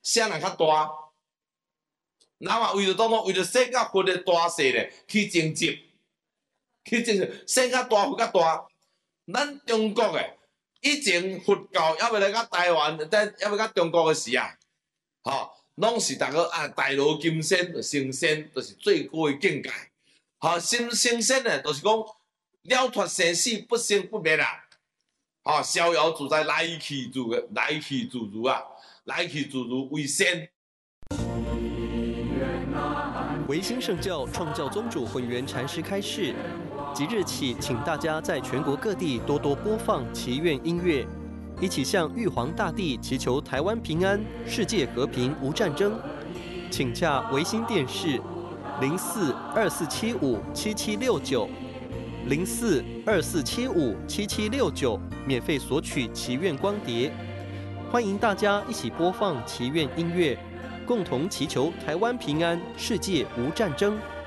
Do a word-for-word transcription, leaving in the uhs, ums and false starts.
声人较大，那嘛为着当中为着生甲佛的大小咧去争执，去争执生较大佛较大。咱中国诶，以前佛教还未来到台湾，但还未到中国诶时啊，吼，拢是逐个啊大罗金仙成仙，就是最高诶境界。吼，成成仙咧，就是讲了脱生死，不生不灭啊。吼，逍遥自在，来去自来去自如啊，来去自如为仙。 维新圣教创教宗主混元禅师开示，即日起，请大家在全国各地多多播放祈愿音乐，一起向玉皇大帝祈求台湾平安、世界和平、无战争。请洽维新电视零四二四七五七七六九零四二四七五七七六九，免费索取祈愿光碟。欢迎大家一起播放祈愿音乐，共同祈求台湾平安、世界无战争。